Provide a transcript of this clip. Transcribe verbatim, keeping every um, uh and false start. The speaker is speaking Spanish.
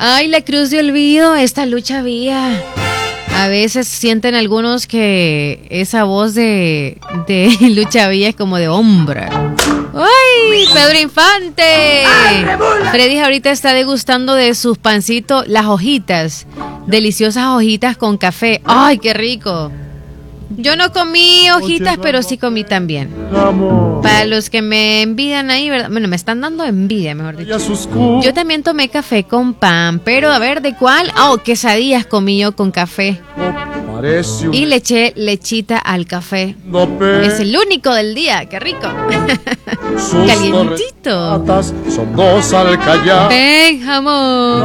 Ay, la cruz de olvido, esta lucha vía. A veces sienten algunos que esa voz de, de Lucha Villa es como de hombre. ¡Ay, Pedro Infante! Freddy ahorita está degustando de sus pancitos, las hojitas, deliciosas hojitas con café. ¡Ay, qué rico! Yo no comí hojitas, pero sí comí también. Para los que me envidian ahí, ¿verdad? Bueno, me están dando envidia, mejor dicho. Yo también tomé café con pan, pero a ver, ¿de cuál? Oh, quesadillas comí yo con café. Y le eché lechita al café. Es el único del día, qué rico. Calientito. Son dos al callar. Ven, jamón.